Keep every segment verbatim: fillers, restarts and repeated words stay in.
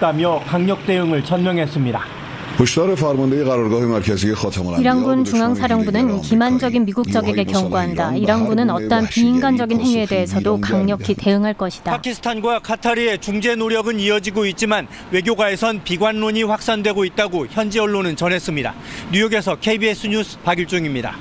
없다며 강력 대응을 전명했습니다. 이랑군 중앙사령부는 기만적인 미국 적에게 경고한다. 이랑군은 어떠한 비인간적인 행위에 대해서도 강력히 대응할 것이다. 파키스탄과 카타르의 중재 노력은 이어지고 있지만 외교가에선 비관론이 확산되고 있다고 현지 언론은 전했습니다. 뉴욕에서 케이비에스 뉴스 박일중입니다.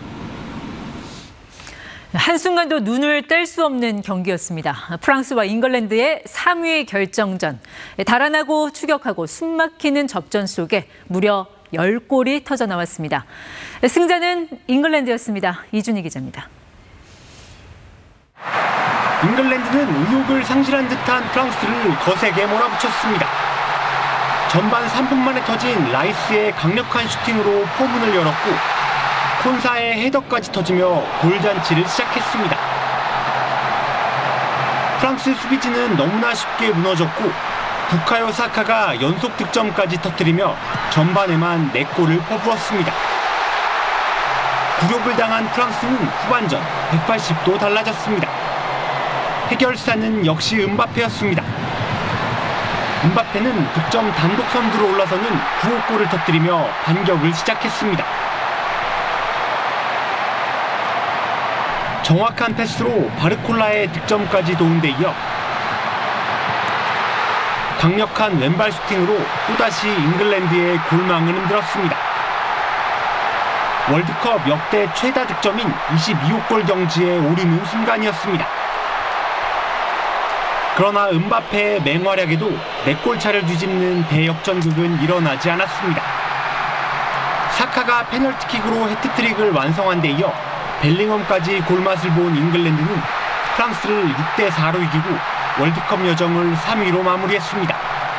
한순간도 눈을 뗄 수 없는 경기였습니다. 프랑스와 잉글랜드의 삼 위 결정전. 달아나고 추격하고 숨막히는 접전 속에 무려 열 골이 터져 나왔습니다. 승자는 잉글랜드였습니다. 이준희 기자입니다. 잉글랜드는 의욕을 상실한 듯한 프랑스를 거세게 몰아붙였습니다. 전반 삼 분 만에 터진 라이스의 강력한 슈팅으로 포문을 열었고 콘사의 헤더까지 터지며 골잔치를 시작했습니다. 프랑스 수비진은 너무나 쉽게 무너졌고 부카요 사카가 연속 득점까지 터뜨리며 전반에만 네 골을 퍼부었습니다. 굴욕을 당한 프랑스는 후반전 백팔십 도 달라졌습니다. 해결사는 역시 음바페였습니다. 음바페는 득점 단독 선두로 올라서는 구 호 골을 터뜨리며 반격을 시작했습니다. 정확한 패스로 바르콜라의 득점까지 도운 데 이어 강력한 왼발 슈팅으로 또다시 잉글랜드의 골망을 흔들었습니다. 월드컵 역대 최다 득점인 이십이 호 골 경지에 오르는 순간이었습니다. 그러나 음바페의 맹활약에도 네 골 차를 뒤집는 대역전극은 일어나지 않았습니다. 사카가 페널티킥으로 해트트릭을 완성한 데 이어 벨링엄까지 골맛을 본 잉글랜드는 프랑스를 육 대 사로 이기고 월드컵 여정을 삼 위로 마무리했습니다.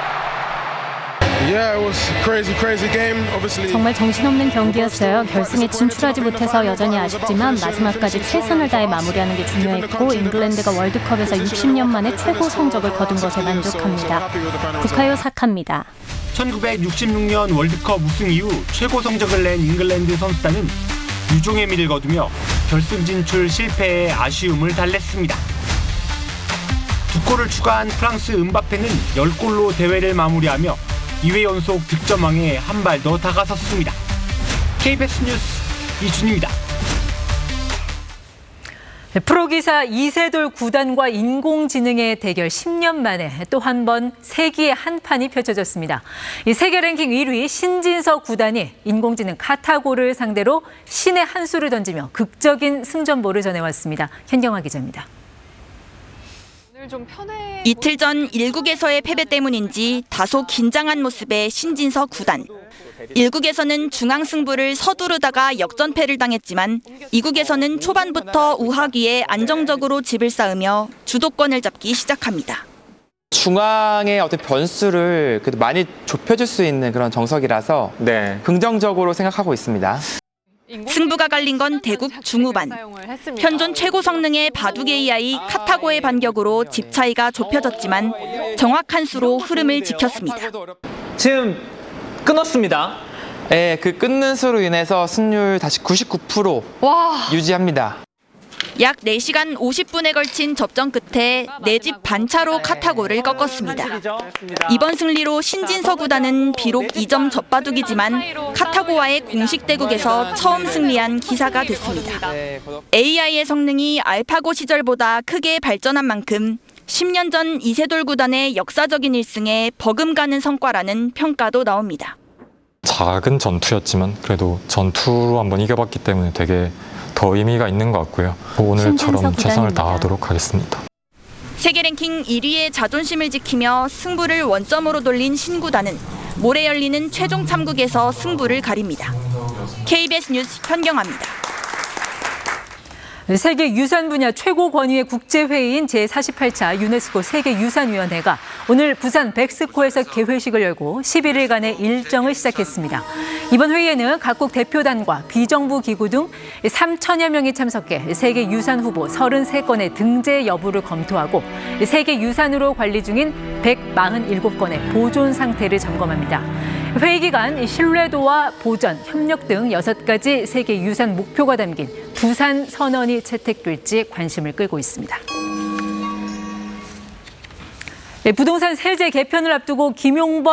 정말 정신없는 경기였어요. 결승에 진출하지 못해서 여전히 아쉽지만 마지막까지 최선을 다해 마무리하는 게 중요했고 잉글랜드가 월드컵에서 육십 년 만에 최고 성적을 거둔 것에 만족합니다. 부카요 사카입니다. 천구백육십육 년 월드컵 우승 이후 최고 성적을 낸 잉글랜드 선수단은 유종의 미를 거두며 결승 진출 실패에 아쉬움을 달랬습니다. 두 골을 추가한 프랑스 음바페는 열 골로 대회를 마무리하며 이 회 연속 득점왕에 한 발 더 다가섰습니다. 케이비에스 뉴스 이준희입니다. 프로기사 이세돌 구단과 인공지능의 대결 십 년 만에 또 한 번 세기의 한판이 펼쳐졌습니다. 이 세계 랭킹 일 위 신진서 구단이 인공지능 카타고를 상대로 신의 한 수를 던지며 극적인 승전보를 전해왔습니다. 현경화 기자입니다. 이틀 전 일 국에서의 패배 때문인지 다소 긴장한 모습의 신진서 구단. 일 국에서는 중앙 승부를 서두르다가 역전패를 당했지만 이 국에서는 초반부터 우하기에 안정적으로 집을 쌓으며 주도권을 잡기 시작합니다. 중앙의 어떤 변수를 그래도 많이 좁혀줄 수 있는 그런 정석이라서 네. 긍정적으로 생각하고 있습니다. 승부가 갈린 건 대국 중후반. 현존 최고 성능의 바둑 에이아이 카타고의 반격으로 집 차이가 좁혀졌지만 정확한 수로 흐름을 지켰습니다. 지금 끊었습니다. 네, 그 끊는 수로 인해서 승률 다시 구십구 퍼센트 와. 유지합니다. 약 네 시간 오십 분에 걸친 접전 끝에 네 집 반차로 카타고를 꺾었습니다. 이번 승리로 신진서 구단은 비록 이 점 젖바둑이지만 카타고와의 공식 대국에서 처음 승리한 기사가 됐습니다. 에이아이의 성능이 알파고 시절보다 크게 발전한 만큼 십 년 전 이세돌 구단의 역사적인 일 승에 버금가는 성과라는 평가도 나옵니다. 작은 전투였지만 그래도 전투로 한번 이겨봤기 때문에 되게 더 의미가 있는 것 같고요. 오늘처럼 최선을 다하도록 하겠습니다. 세계 랭킹 일 위의 자존심을 지키며 승부를 원점으로 돌린 신구단은 모레 열리는 최종 참국에서 승부를 가립니다. 케이비에스 뉴스 현경화입니다. 세계 유산 분야 최고 권위의 국제회의인 제사십팔 차 유네스코 세계유산위원회가 오늘 부산 백스코에서 개회식을 열고 십일 일간의 일정을 시작했습니다. 이번 회의에는 각국 대표단과 비정부 기구 등 삼천여 명이 참석해 세계유산 후보 서른세 건의 등재 여부를 검토하고 세계유산으로 관리 중인 백사십칠 건의 보존 상태를 점검합니다. 회의 기간 신뢰도와 보전, 협력 등 여섯 가지 세계유산 목표가 담긴 부산 선언이 채택될지 관심을 끌고 있습니다. 부동산 세제 개편을 앞두고 김용범